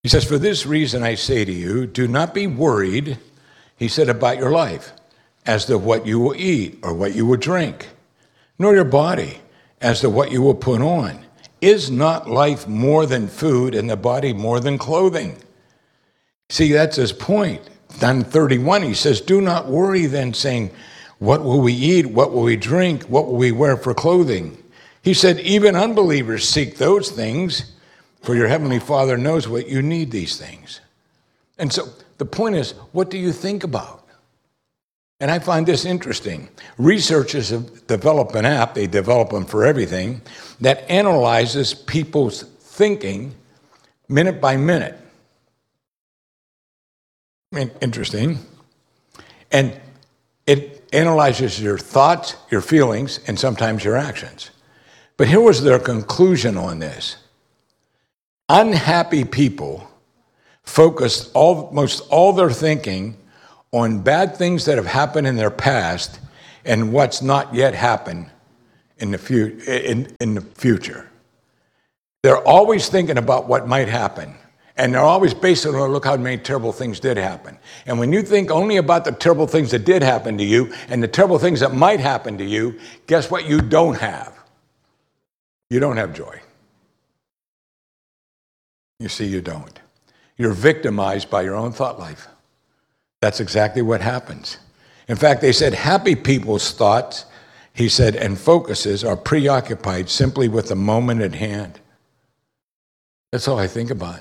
He says, for this reason I say to you, do not be worried, he said, about your life, as to what you will eat or what you will drink, nor your body as to what you will put on. Is not life more than food and the body more than clothing? See, that's his point. On 31, he says, do not worry then, saying, what will we eat? What will we drink? What will we wear for clothing? He said, even unbelievers seek those things, for your heavenly Father knows what you need these things. And so the point is, what do you think about? And I find this interesting. Researchers have developed an app, they develop them for everything, that analyzes people's thinking minute by minute. Interesting. And it analyzes your thoughts, your feelings, and sometimes your actions. But here was their conclusion on this. Unhappy people focus almost all their thinking on bad things that have happened in their past and what's not yet happened in the future. They're always thinking about what might happen. And they're always based on, look how many terrible things did happen. And when you think only about the terrible things that did happen to you and the terrible things that might happen to you, guess what you don't have? You don't have joy. You see, you don't. You're victimized by your own thought life. That's exactly what happens. In fact, they said happy people's thoughts, he said, and focuses are preoccupied simply with the moment at hand. That's all I think about.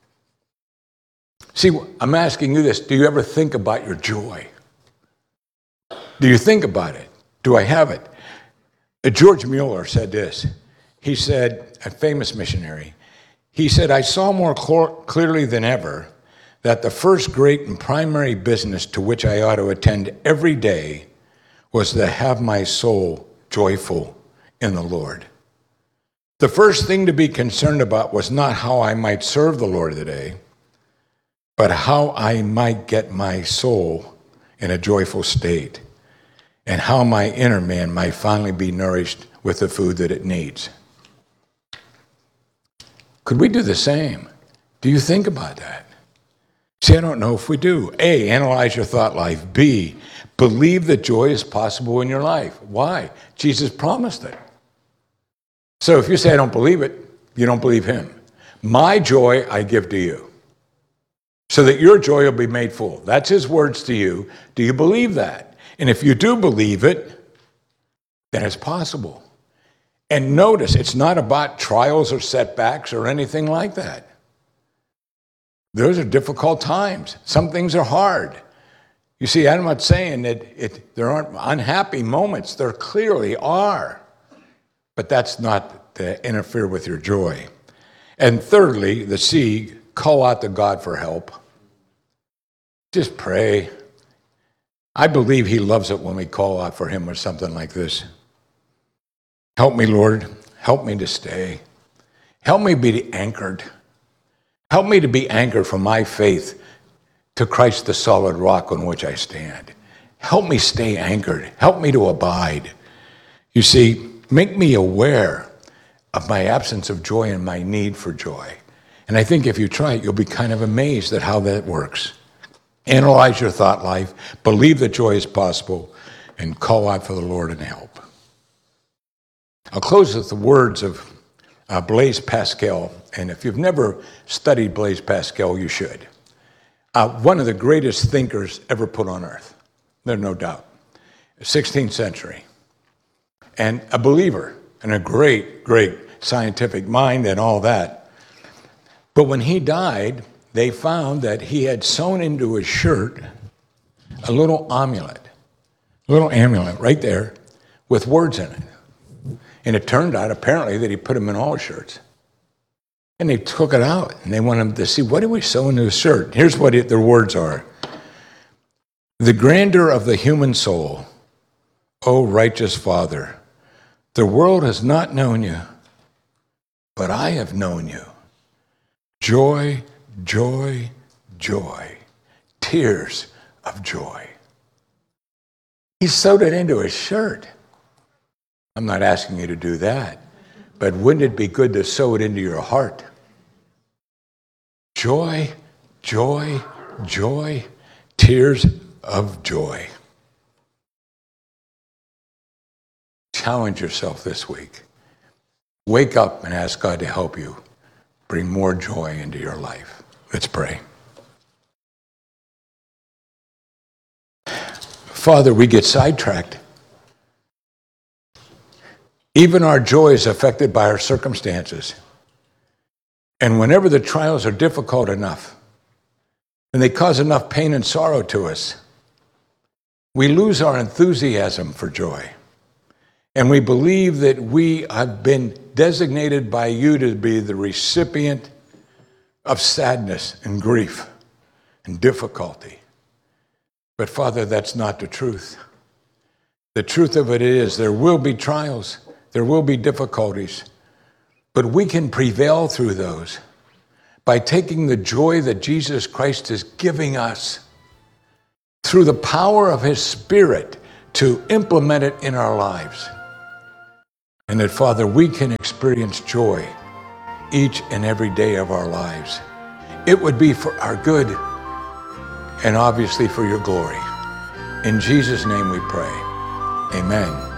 See, I'm asking you this. Do you ever think about your joy? Do you think about it? Do I have it? George Mueller said this. He said, a famous missionary, he said, I saw more clearly than ever that the first great and primary business to which I ought to attend every day was to have my soul joyful in the Lord. The first thing to be concerned about was not how I might serve the Lord today, but how I might get my soul in a joyful state and how my inner man might finally be nourished with the food that it needs. Could we do the same? Do you think about that? See, I don't know if we do. A, analyze your thought life. B, believe that joy is possible in your life. Why? Jesus promised it. So if you say, I don't believe it, you don't believe him. My joy I give to you, so that your joy will be made full. That's his words to you. Do you believe that? And if you do believe it, then it's possible. And notice, it's not about trials or setbacks or anything like that. Those are difficult times. Some things are hard. You see, I'm not saying that there aren't unhappy moments. There clearly are. But that's not to interfere with your joy. And thirdly, the C, call out to God for help. Just pray. I believe he loves it when we call out for him or something like this. Help me, Lord. Help me to stay. Help me be anchored. Help me to be anchored for my faith to Christ, the solid rock on which I stand. Help me stay anchored. Help me to abide. You see, make me aware of my absence of joy and my need for joy. And I think if you try it, you'll be kind of amazed at how that works. Analyze your thought life, believe that joy is possible, and call out for the Lord and help. I'll close with the words of Blaise Pascal, and if you've never studied Blaise Pascal, you should. One of the greatest thinkers ever put on earth, there's no doubt. 16th century. And a believer, and a great, great scientific mind and all that. But when he died, they found that he had sewn into his shirt a little amulet right there with words in it. And it turned out, apparently, that he put them in all his shirts. And they took it out, and they wanted him to see, what did we sew into his shirt? Here's what their words are. The grandeur of the human soul, O righteous Father, the world has not known you, but I have known you. Joy, joy, joy, tears of joy. He sewed it into his shirt. I'm not asking you to do that, but wouldn't it be good to sew it into your heart? joy, joy, joy, tears of joy. Challenge yourself this week. Wake up and ask God to help you bring more joy into your life. Let's pray. Father, we get sidetracked. Even our joy is affected by our circumstances. And whenever the trials are difficult enough, and they cause enough pain and sorrow to us, we lose our enthusiasm for joy. And we believe that we have been designated by you to be the recipient of sadness and grief and difficulty. But Father, that's not the truth. The truth of it is there will be trials, there will be difficulties, but we can prevail through those by taking the joy that Jesus Christ is giving us through the power of his Spirit to implement it in our lives. And that, Father, we can experience joy each and every day of our lives. It would be for our good and obviously for your glory. In Jesus' name we pray. Amen.